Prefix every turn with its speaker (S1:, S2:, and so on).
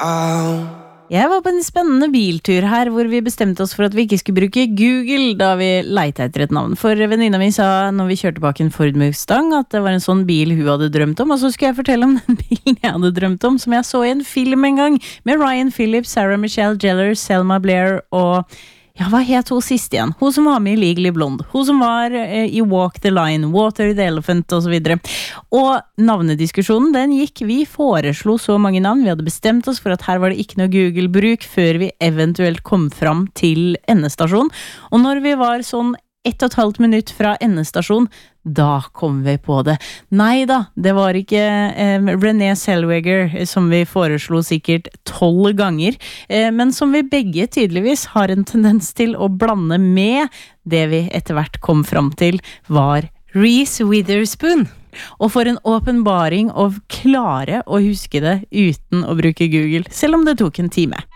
S1: Jeg var på en spennende biltur her, hvor vi bestemte oss for at vi ikke skulle bruke Google da vi lette etter et navn. For venninna mi sa når vi kjørte bak en Ford Mustang at det var en sånn bil hun hadde drømt om, og så skulle jeg fortelle om den bilen jeg hadde drømt om, som jeg så i en film en gang, med Ryan Phillips, Sarah Michelle Gellar, Selma Blair og... Ja, hva het hun sist igjen? Hun som var med i Legally Blonde. Hun som var i Walk the Line, Water the Elephant og så videre. Og navnediskusjonen, den gikk. Vi foreslo så mange navn. Vi hadde bestemt oss for at her var det ikke noe Google-bruk før vi eventuelt kom fram til endestasjon. Og når vi var sånn 1,5 minutt fra endestasjon, da kom vi på det. Nei da, det var ikke Renée Zellweger som vi foreslo sikkert 12 ganger, men som vi begge tydeligvis har en tendens til å blande med. Det vi etter hvert kom fram til var Reese Witherspoon. Og for en åpenbaring å klare å huske det uten å bruke Google, selv om det tok en time.